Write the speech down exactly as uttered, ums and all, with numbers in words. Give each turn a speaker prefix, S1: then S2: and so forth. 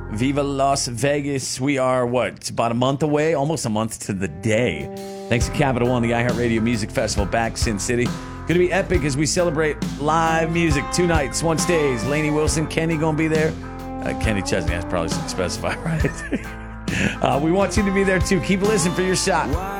S1: Viva Las Vegas. We are, what, it's about a month away? Almost a month to the day. Thanks to Capital One, the iHeartRadio Music Festival back Sin City. Going to be epic as we celebrate live music. Two nights, one stage. Lainey Wilson, Kenny going to be there. Uh, Kenny Chesney, that's probably should specify, right? uh, we want you to be there, too. Keep listening for your shot.